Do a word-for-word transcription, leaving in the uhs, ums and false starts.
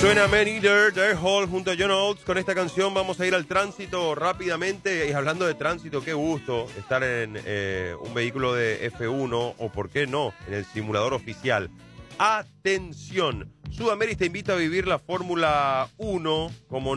Suena Man Eater, Dare Hall junto a John Oates. Con esta canción vamos a ir al tránsito rápidamente. Y hablando de tránsito, qué gusto estar en eh, un vehículo de F uno o, por qué no, en el simulador oficial. Atención, Sudamérica te invita a vivir la Fórmula uno como